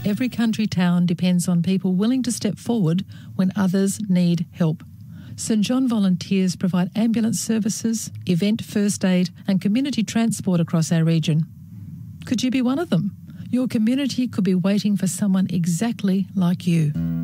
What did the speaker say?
every country town depends on people willing to step forward when others need help. St John volunteers provide ambulance services, event first aid and community transport across our region. Could you be one of them? Your community could be waiting for someone exactly like you.